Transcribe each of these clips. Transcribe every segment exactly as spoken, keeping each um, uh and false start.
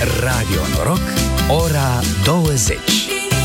Radio Noroc, ora douăzeci.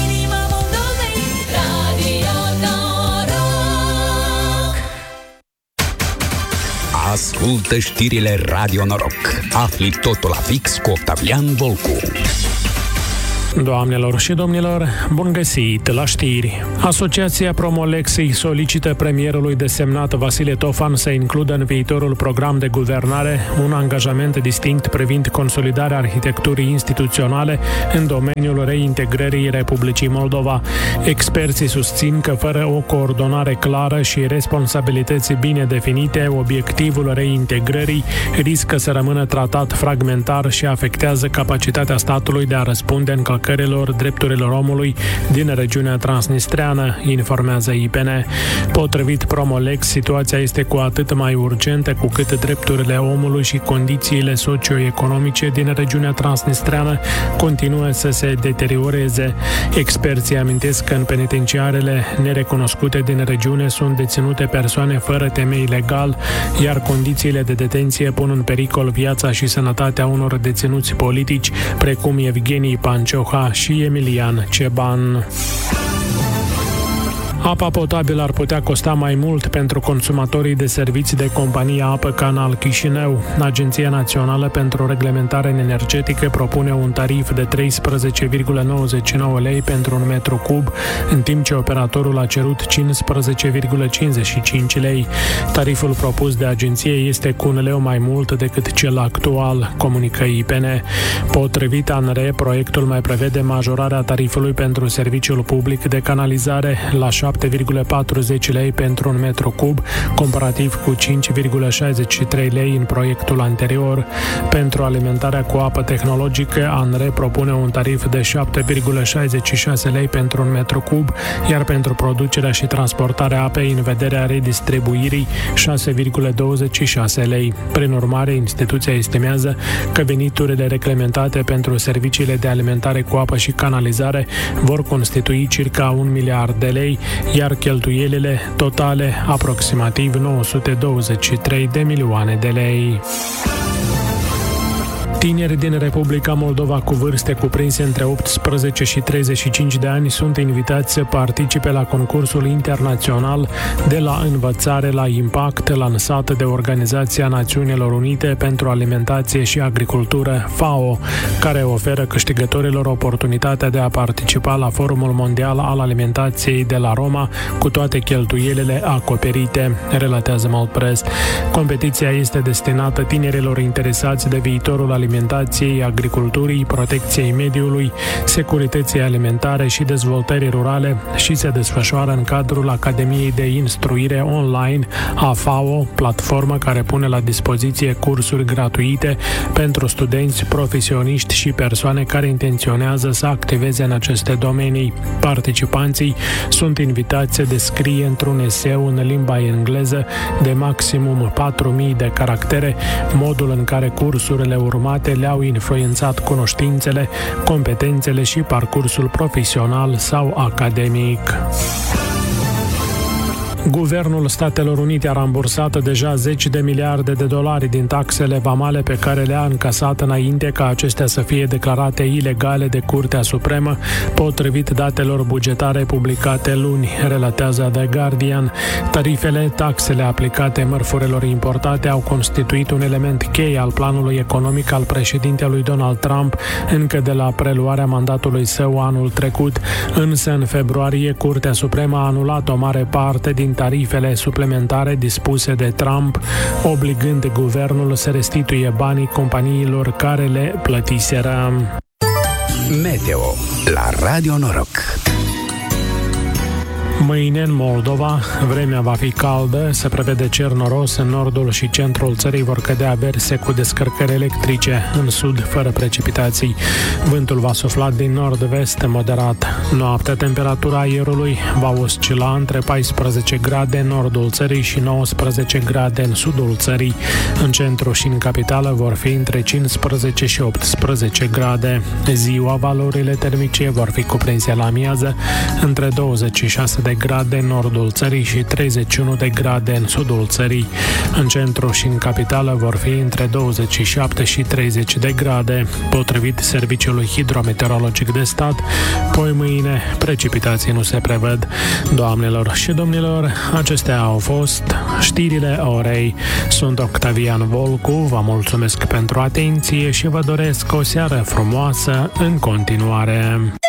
Ascultă știrile Radio Noroc. Afli totul la fix cu Octavian Volcu. Doamnelor și domnilor, bun găsit la știri. Asociația Promolex îi solicită premierului desemnat Vasile Tofan să includă în viitorul program de guvernare un angajament distinct privind consolidarea arhitecturii instituționale în domeniul reintegrării Republicii Moldova. Experții susțin că fără o coordonare clară și responsabilități bine definite, obiectivul reintegrării riscă să rămână tratat fragmentar și afectează capacitatea statului de a răspunde încălcărilor drepturilor omului din regiunea transnistreană, informează I P N. Potrivit Promolex, situația este cu atât mai urgentă cu cât drepturile omului și condițiile socioeconomice din regiunea transnistreană continuă să se deterioreze. Experții amintesc că în penitenciarele nerecunoscute din regiune sunt deținute persoane fără temei legal, iar condițiile de detenție pun în pericol viața și sănătatea unor deținuți politici, precum Evgenii Pancioha și Emilian Ceban. Apa potabilă ar putea costa mai mult pentru consumatorii de servicii de compania Apă Canal Chișinău. Agenția Națională pentru Reglementare Energetică propune un tarif de treisprezece virgulă nouăzeci și nouă lei pentru un metru cub, în timp ce operatorul a cerut cincisprezece virgulă cincizeci și cinci lei. Tariful propus de agenție este cu un leu mai mult decât cel actual, comunică I P N. Potrivit A N R E, proiectul mai prevede majorarea tarifului pentru serviciul public de canalizare la șapte virgulă patruzeci lei pentru un metru cub, comparativ cu cinci virgulă șaizeci și trei lei în proiectul anterior. Pentru alimentarea cu apă tehnologică, A N R E propune un tarif de șapte virgulă șaizeci și șase lei pentru un metru cub, iar pentru producerea și transportarea apei în vederea redistribuirii șase virgulă douăzeci și șase lei. Prin urmare, instituția estimează că veniturile reglementate pentru serviciile de alimentare cu apă și canalizare vor constitui circa un miliard de lei, iar cheltuielile totale aproximativ nouă sute douăzeci și trei de milioane de lei. Tineri din Republica Moldova cu vârste cuprinse între optsprezece și treizeci și cinci de ani sunt invitați să participe la concursul internațional de la învățare la impact lansat de Organizația Națiunilor Unite pentru Alimentație și Agricultură, FAO, care oferă câștigătorilor oportunitatea de a participa la Forumul Mondial al Alimentației de la Roma, cu toate cheltuielile acoperite, relatează Malpress. Competiția este destinată tinerilor interesați de viitorul alimentației, alimentației, agriculturii, protecției mediului, securității alimentare și dezvoltării rurale și se desfășoară în cadrul Academiei de Instruire Online a FAO, platformă care pune la dispoziție cursuri gratuite pentru studenți, profesioniști și persoane care intenționează să activeze în aceste domenii. Participanții sunt invitați să descrie într-un eseu în limba engleză de maximum patru mii de caractere modul în care cursurile urmate le-au influențat cunoștințele, competențele și parcursul profesional sau academic. Guvernul Statelor Unite a rambursat deja zeci de miliarde de dolari din taxele vamale pe care le-a încasat înainte ca acestea să fie declarate ilegale de Curtea Supremă, potrivit datelor bugetare publicate luni, relatează The Guardian. Tarifele, taxele aplicate mărfurilor importate au constituit un element cheie al planului economic al președintelui Donald Trump încă de la preluarea mandatului său anul trecut, însă în februarie Curtea Supremă a anulat o mare parte din tarifele suplimentare dispuse de Trump, obligând guvernul să restituie banii companiilor care le plătiseră. Meteo la Radio Noroc. Mâine în Moldova, vremea va fi caldă, se prevede cer noros, în nordul și centrul țării vor cădea averse cu descărcări electrice, în sud fără precipitații. Vântul va sufla din nord-vest moderat. Noaptea, temperatura aerului va oscila între paisprezece grade în nordul țării și nouăsprezece grade în sudul țării. În centru și în capitală vor fi între cincisprezece și optsprezece grade. Ziua, valorile termice vor fi cuprinse la amiază între douăzeci și șase de de grade în nordul țării și treizeci și unu de grade în sudul țării. În centru și în capitală vor fi între douăzeci și șapte și treizeci de grade. Potrivit Serviciului Hidrometeorologic de Stat, poi mâine precipitații nu se prevăd. Doamnelor și domnilor, acestea au fost știrile orei. Sunt Octavian Volcu, vă mulțumesc pentru atenție și vă doresc o seară frumoasă în continuare.